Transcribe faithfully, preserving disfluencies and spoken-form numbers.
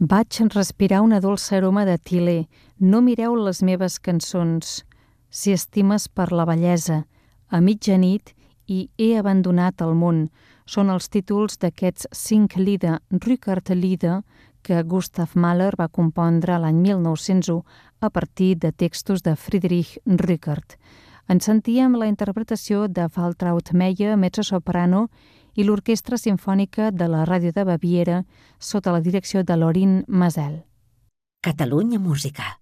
Vaig respirar una dolça aroma de Tilè. No mireu les meves cançons. Si estimes per la bellesa, a mitjanit i he abandonat el món. Són els títols d'aquests cinc Lieder, Rückert-Lieder, que Gustav Mahler va compondre l'any mil nou-cents u a partir de textos de Friedrich Rückert. En sentíem la interpretació de Waltraud Meyer, mezzosoprano, i l'Orquestra Simfònica de la Ràdio de Baviera sota la direcció de Lorin Maazel. Catalunya Música.